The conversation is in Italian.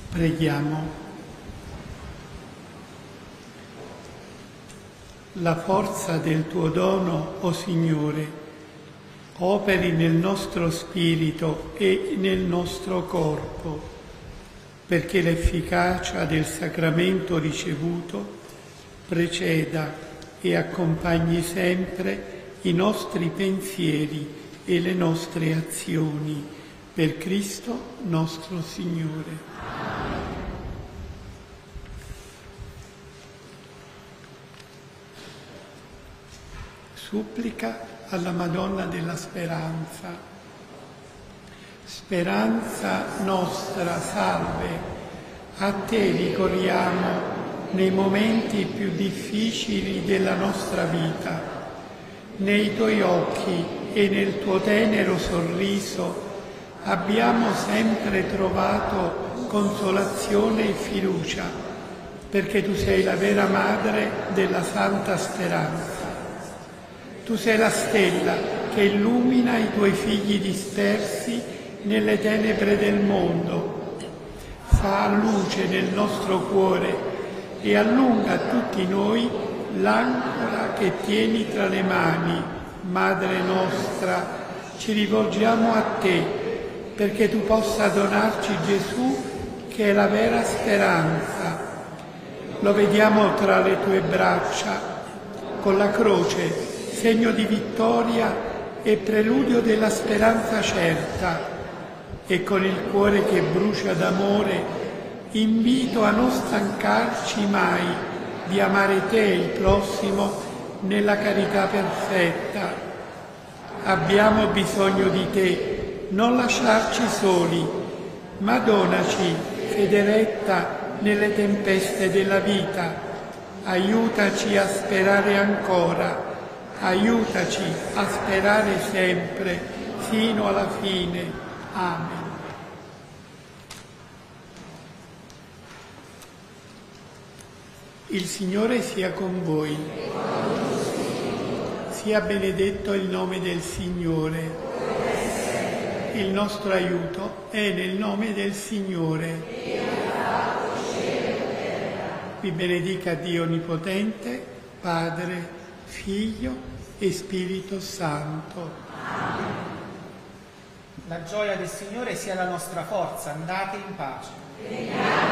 Preghiamo. La forza del tuo dono, o Signore, operi nel nostro spirito e nel nostro corpo, perché l'efficacia del sacramento ricevuto preceda e accompagni sempre i nostri pensieri e le nostre azioni, per Cristo nostro Signore. Supplica alla Madonna della Speranza. Speranza nostra, salve, a te ricorriamo nei momenti più difficili della nostra vita. Nei tuoi occhi e nel tuo tenero sorriso abbiamo sempre trovato consolazione e fiducia, perché tu sei la vera madre della Santa Speranza. Tu sei la stella che illumina i tuoi figli dispersi nelle tenebre del mondo. Fa luce nel nostro cuore e allunga a tutti noi l'ancora che tieni tra le mani. Madre nostra, ci rivolgiamo a te perché tu possa donarci Gesù, che è la vera speranza. Lo vediamo tra le tue braccia, con la croce, segno di vittoria e preludio della speranza certa, e con il cuore che brucia d'amore invito a non stancarci mai di amare te e il prossimo nella carità perfetta. Abbiamo bisogno di te, non lasciarci soli, ma donaci fede retta nelle tempeste della vita. Aiutaci a sperare ancora. Aiutaci a sperare sempre, fino alla fine. Amen. Il Signore sia con voi. Sia benedetto il nome del Signore. Il nostro aiuto è nel nome del Signore. Vi benedica Dio Onnipotente, Padre, Figlio e Spirito Santo. La gioia del Signore sia la nostra forza. Andate in pace.